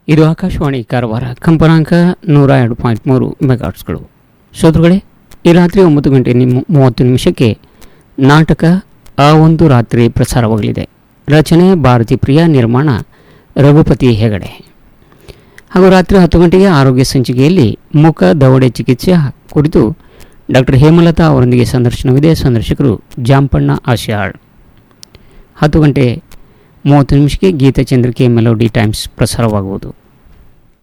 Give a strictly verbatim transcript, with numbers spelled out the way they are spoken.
ಇದು ಆಕಾಶವಾಣಿ ಕಾರವಾರ ಕಂಪನಾಂಕ ನೂರ ಎರಡು ಪಾಯಿಂಟ್ ಮೂರು ಮೆಗಾಟ್ಸ್ಗಳು. ಶ್ರೋತೃಗಳೇ, ಈ ರಾತ್ರಿ ಒಂಬತ್ತು ಗಂಟೆ ನಿಮ್ಮ ಮೂವತ್ತು ನಿಮಿಷಕ್ಕೆ ನಾಟಕ ಆ ಒಂದು ರಾತ್ರಿ ಪ್ರಸಾರವಾಗಲಿದೆ. ರಚನೆ ಭಾರತಿ ಪ್ರಿಯ, ನಿರ್ಮಾಣ ರಘುಪತಿ ಹೆಗಡೆ. ಹಾಗೂ ರಾತ್ರಿ ಹತ್ತು ಗಂಟೆಗೆ ಆರೋಗ್ಯ ಸಂಚಿಕೆಯಲ್ಲಿ ಮುಖ ದವಡೆ ಚಿಕಿತ್ಸೆ ಕುರಿತು ಡಾಕ್ಟರ್ ಹೇಮಲತಾ ಅವರೊಂದಿಗೆ ಸಂದರ್ಶನವಿದೆ. ಸಂದರ್ಶಕರು ಜಾಂಪಣ್ಣ ಆಶ್ಯಾಳ್. ಹತ್ತು ಗಂಟೆ ಮೂವತ್ತು ನಿಮಿಷಕ್ಕೆ ಗೀತಚಂದ್ರಿಕೆ ಮೆಲೋಡಿ ಟೈಮ್ಸ್ ಪ್ರಸಾರವಾಗುವುದು.